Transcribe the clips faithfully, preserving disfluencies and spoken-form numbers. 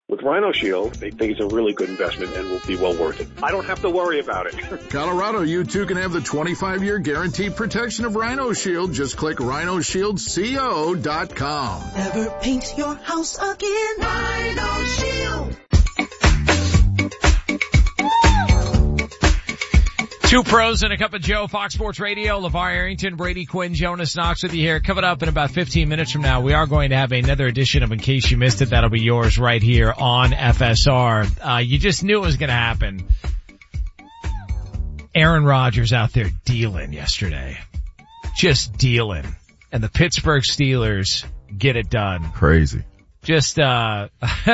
With Rhino Shield, they think it's a really good investment and will be well worth it. I don't have to worry about it. Colorado, you too can have the twenty-five year guaranteed protection of Rhino Shield. Just click rhino shield co dot com. Never paint your house again. Rhino Shield. Two pros and a cup of Joe, Fox Sports Radio. LeVar Arrington, Brady Quinn, Jonas Knox with you here. Coming up in about fifteen minutes from now, we are going to have another edition of In Case You Missed It. That'll be yours right here on F S R. Uh, you just knew it was going to happen. Aaron Rodgers out there dealing yesterday. Just dealing. And the Pittsburgh Steelers get it done. Crazy. Just, uh,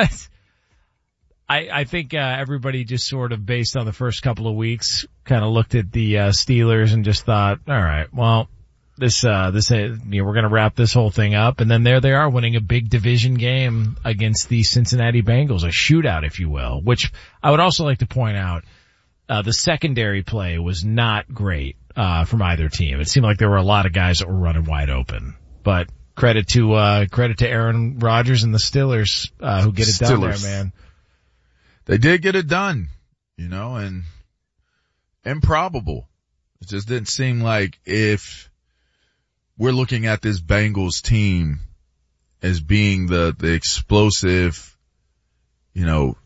I, I think, uh, everybody just sort of based on the first couple of weeks kind of looked at the, uh, Steelers and just thought, all right, well, this, uh, this, uh, you know, we're going to wrap this whole thing up. And then there they are winning a big division game against the Cincinnati Bengals, a shootout, if you will, which I would also like to point out, uh, the secondary play was not great, uh, from either team. It seemed like there were a lot of guys that were running wide open, but credit to, uh, credit to Aaron Rodgers and the Steelers, uh, who get it done there, man. They did get it done, you know, and improbable. It just didn't seem like if we're looking at this Bengals team as being the, the explosive, you know,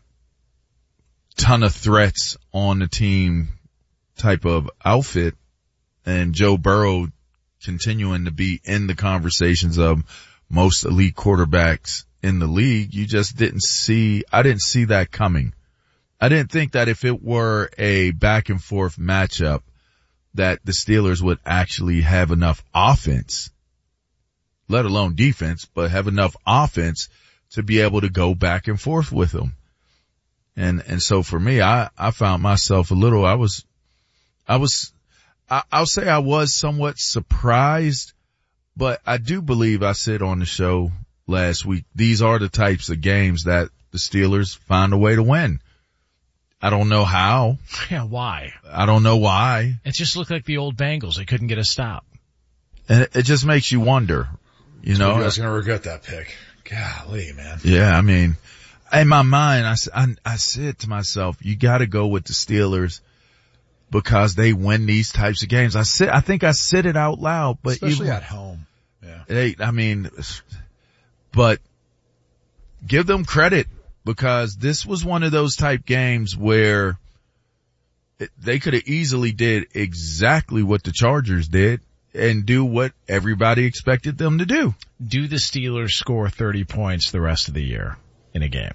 ton of threats on the team type of outfit, and Joe Burrow continuing to be in the conversations of most elite quarterbacks in the league, you just didn't see, I didn't see that coming. I didn't think that if it were a back and forth matchup that the Steelers would actually have enough offense, let alone defense, but have enough offense to be able to go back and forth with them. And, and so for me, I, I found myself a little, I was, I was, I, I'll say I was somewhat surprised, but I do believe I said on the show last week, these are the types of games that the Steelers find a way to win. I don't know how. Yeah, why? I don't know why. It just looked like the old Bengals. They couldn't get a stop. And it, it just makes you wonder, you know. You guys are going to regret that pick. Golly, man. Yeah, I mean, in my mind, I, I, I said to myself, you got to go with the Steelers because they win these types of games. I said, I think I said it out loud, but especially even, at home. Yeah. They, I mean, but give them credit because this was one of those type games where it, they could have easily did exactly what the Chargers did and do what everybody expected them to do. Do the Steelers score thirty points the rest of the year in a game?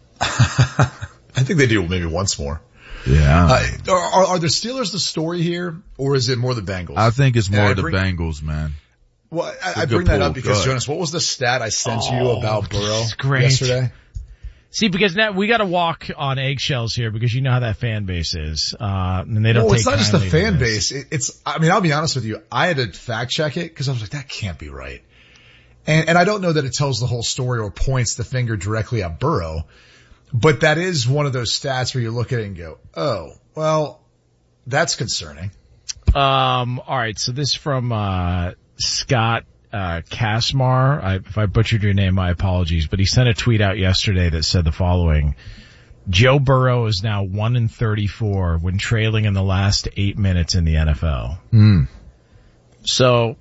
I think they do maybe once more. Yeah. Uh, are, are the Steelers the story here, or is it more the Bengals? I think it's more the bring, Bengals, man. Well, I, I bring that up because, Jonas, what was the stat I sent oh, you about Burrow great. yesterday? See, because now we got to walk on eggshells here because you know how that fan base is, uh, and they don't. Well, take it's not just the fan base. It, it's. I mean, I'll be honest with you. I had to fact check it because I was like, that can't be right. And, and I don't know that it tells the whole story or points the finger directly at Burrow, but that is one of those stats where you look at it and go, oh, well, that's concerning. Um, all right. So this from, uh, Scott, uh, Kasmar. I, if I butchered your name, my apologies, but he sent a tweet out yesterday that said the following: Joe Burrow is now one and thirty-four when trailing in the last eight minutes in the N F L. Mm. So,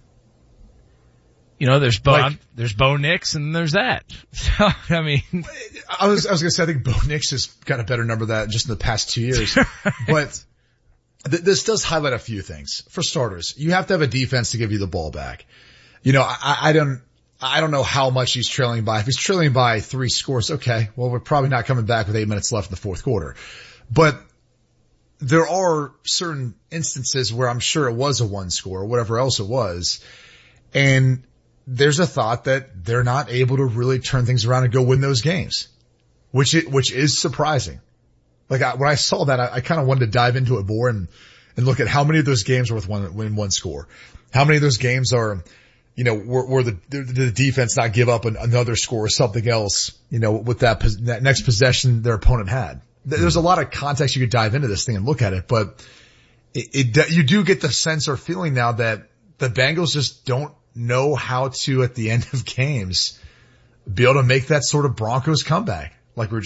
you know, there's Bo, Like, there's Bo Nix and there's that. So, I mean, I was, I was going to say, I think Bo Nix has got a better number than that just in the past two years, but th- this does highlight a few things. For starters, you have to have a defense to give you the ball back. You know, I, I don't, I don't know how much he's trailing by. If he's trailing by three scores, okay, well, we're probably not coming back with eight minutes left in the fourth quarter. But there are certain instances where I'm sure it was a one score or whatever else it was. And there's a thought that they're not able to really turn things around and go win those games, which it, which is surprising. Like I, when I saw that, I, I kind of wanted to dive into it more and, and look at how many of those games are with one, win one score. How many of those games are, you know, where, where the, the, the defense not give up an, another score or something else, you know, with that, that next possession their opponent had. There's a lot of context you could dive into this thing and look at it, but it, it, you do get the sense or feeling now that the Bengals just don't know how to, at the end of games, be able to make that sort of Broncos comeback like we we're